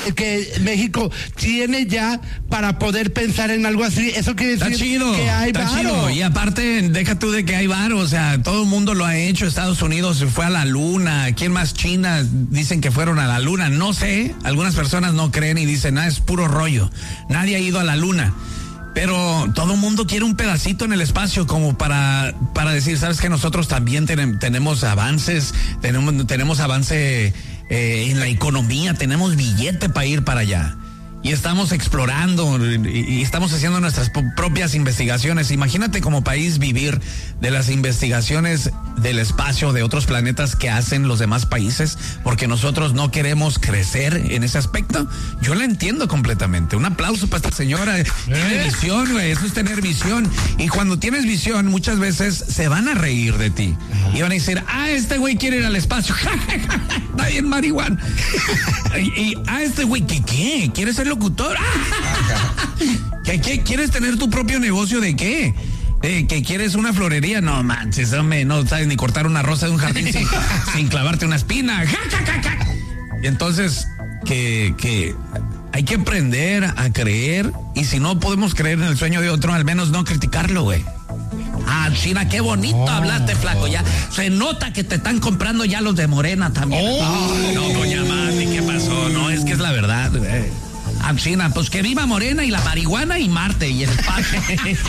que México tiene ya para poder pensar en algo así. Eso quiere decir que hay varo. Y aparte, deja tú de que hay varo, o sea, todo el mundo lo ha hecho. Estados Unidos fue a la luna. ¿Quién más? China dicen que fueron a la luna. No sé, algunas personas no creen y dicen, es puro rollo. Nadie ha ido a la luna. Pero todo el mundo quiere un pedacito en el espacio como para decir, sabes que nosotros también tenemos avances, tenemos avance en la economía, tenemos billete para ir para allá. Y estamos explorando y estamos haciendo nuestras propias investigaciones. Imagínate como país vivir de las investigaciones del espacio de otros planetas que hacen los demás países, porque nosotros no queremos crecer en ese aspecto. Yo la entiendo completamente. Un aplauso para esta señora. Tiene visión, güey. Eso es tener visión. Y cuando tienes visión, muchas veces se van a reír de ti. Y van a decir, este güey quiere ir al espacio. Está bien marihuana. y este güey, ¿qué? ¿Quieres ser locutor? ¿Qué? ¿Quieres tener tu propio negocio de qué? ¿Que quieres una florería? No manches, hombre, no sabes ni cortar una rosa de un jardín sin clavarte una espina. Y entonces, que hay que aprender a creer, y si no podemos creer en el sueño de otro, al menos no criticarlo, güey. China, qué bonito hablaste, flaco. Ya se nota que te están comprando ya los de Morena también. No, doña Mati, ¿qué pasó? No, es que es la verdad, güey. China, pues que viva Morena y la marihuana y Marte y el espacio.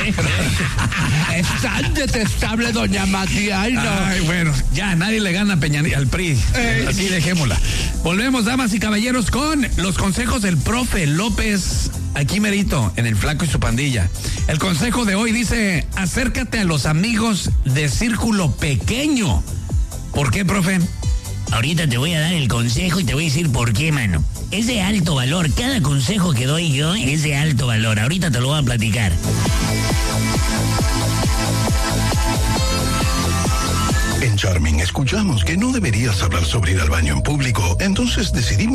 Es tan detestable, doña Mati. Ay, no. Ay, bueno, ya nadie le gana al PRI. Así dejémosla. Volvemos, damas y caballeros, con los consejos del profe López, aquí merito, en El Flaco y su Pandilla. El consejo de hoy dice, acércate a los amigos de círculo pequeño. ¿Por qué, profe? Ahorita te voy a dar el consejo y te voy a decir por qué, mano. Es de alto valor. Cada consejo que doy yo es de alto valor. Ahorita te lo voy a platicar. En Charming escuchamos que no deberías hablar sobre ir al baño en público, entonces decidimos